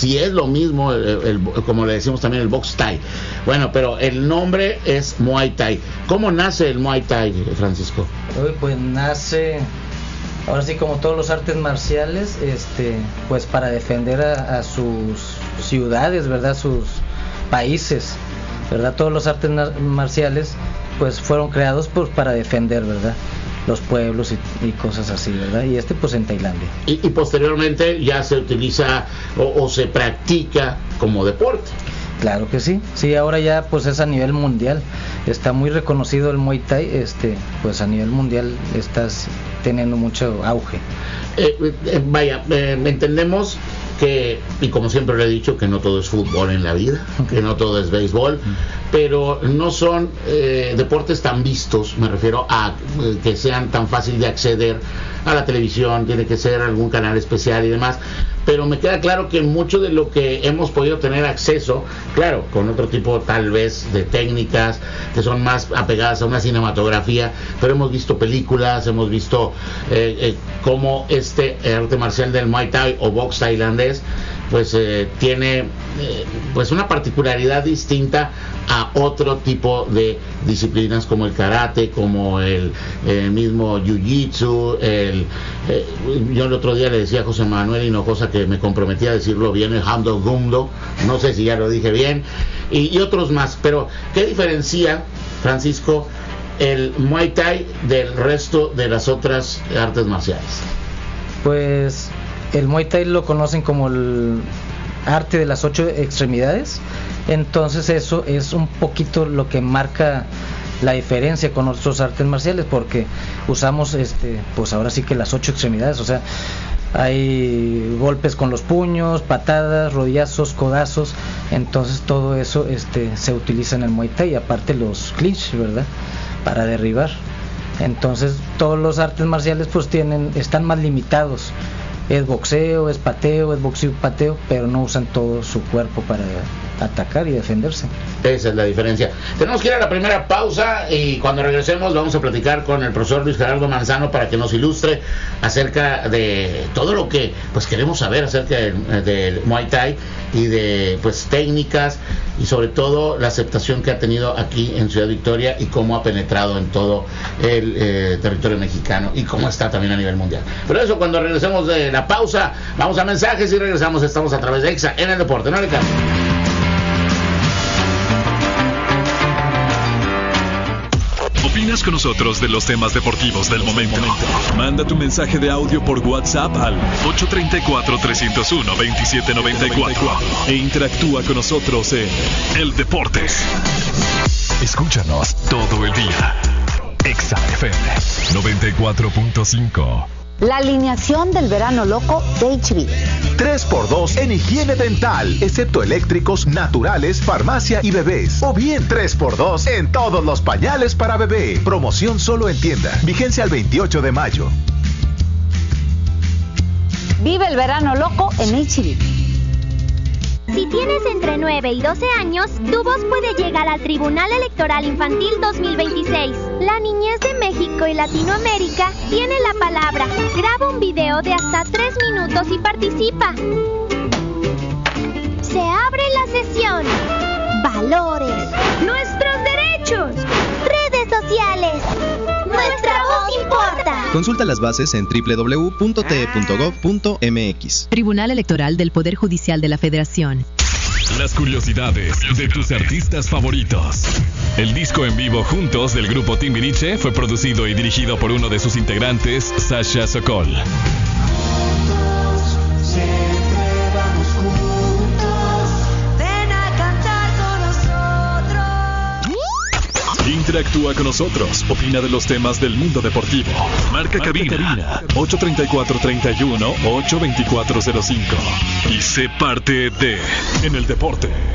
si es lo mismo, como le decimos también el box Thai. Bueno, pero el nombre es Muay Thai. ¿Cómo nace el Muay Thai, Francisco? Pues nace, ahora sí, como todos los artes marciales, pues para defender a sus ciudades, ¿verdad? Sus países, ¿verdad? Todos los artes marciales pues fueron creados pues para defender, ¿verdad? Los pueblos y cosas así, ¿verdad? Y pues en Tailandia. Y posteriormente ya se utiliza o se practica como deporte. Claro que sí, ahora ya pues es a nivel mundial, está muy reconocido el Muay Thai, pues a nivel mundial está teniendo mucho auge. Entendemos que, y como siempre le he dicho, que no todo es fútbol en la vida, que no todo es béisbol, pero no son deportes tan vistos, me refiero a que sean tan fácil de acceder a la televisión, tiene que ser algún canal especial y demás, pero me queda claro que mucho de lo que hemos podido tener acceso, claro, con otro tipo tal vez de técnicas que son más apegadas a una cinematografía, pero hemos visto películas, hemos visto cómo arte marcial del Muay Thai o box tailandés pues tiene pues una particularidad distinta a otro tipo de disciplinas como el karate, como el mismo jiu-jitsu, yo el otro día le decía a José Manuel Hinojosa que me comprometía a decirlo bien, el Hando Gumdo, no sé si ya lo dije bien, y otros más. Pero ¿qué diferencia, Francisco, el Muay Thai del resto de las otras artes marciales? Pues el Muay Thai lo conocen como el arte de las 8 extremidades, entonces eso es un poquito lo que marca la diferencia con otros artes marciales, porque usamos pues ahora sí que las 8 extremidades, o sea, hay golpes con los puños, patadas, rodillazos, codazos, entonces todo eso se utiliza en el Muay Thai, y aparte los clinch, ¿verdad?, para derribar. Entonces todos los artes marciales pues están más limitados. Es boxeo, es pateo, es boxeo y pateo, pero no usan todo su cuerpo para atacar y defenderse. Esa es la diferencia. Tenemos que ir a la primera pausa y cuando regresemos vamos a platicar con el profesor Luis Gerardo Manzano para que nos ilustre acerca de todo lo que pues queremos saber acerca del Muay Thai y de pues técnicas y sobre todo la aceptación que ha tenido aquí en Ciudad Victoria y cómo ha penetrado en todo el territorio mexicano y cómo está también a nivel mundial. Pero eso cuando regresemos de la pausa, vamos a mensajes y regresamos. Estamos a través de EXA en el deporte. No le cambie. ¿Opinas con nosotros de los temas deportivos del momento? Manda tu mensaje de audio por WhatsApp al 834-301-2794 e interactúa con nosotros en El Deportes. Escúchanos todo el día. EXA FM 94.5. La alineación del verano loco de HB. 3x2 en higiene dental, excepto eléctricos, naturales, farmacia y bebés. O bien 3x2 en todos los pañales para bebé. Promoción solo en tienda. Vigencia al 28 de mayo. Vive el verano loco en HB. Si tienes entre 9 y 12 años, tu voz puede llegar al Tribunal Electoral Infantil 2026. La niñez de México y Latinoamérica tiene la palabra. Graba un video de hasta 3 minutos y participa. Se abre la sesión. Valores. Nuestros derechos. Redes sociales. Nuestra voz importa. Consulta las bases en www.te.gov.mx. Tribunal Electoral del Poder Judicial de la Federación. Las curiosidades de tus artistas favoritos. El disco en vivo Juntos del grupo Timbiriche fue producido y dirigido por uno de sus integrantes, Sasha Sokol. Interactúa con nosotros, opina de los temas del mundo deportivo. Marca cabina 834-31-82405 y sé parte de En el Deporte.